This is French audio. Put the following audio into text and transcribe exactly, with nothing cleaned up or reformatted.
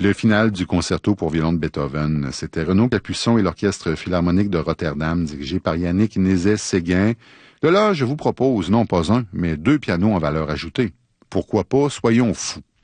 le final du concerto pour violon de Beethoven. C'était Renaud Capuçon et l'Orchestre philharmonique de Rotterdam, dirigé par Yannick Nézet-Séguin. De là, je vous propose non pas un, mais deux pianos en valeur ajoutée. Pourquoi pas, soyons fous.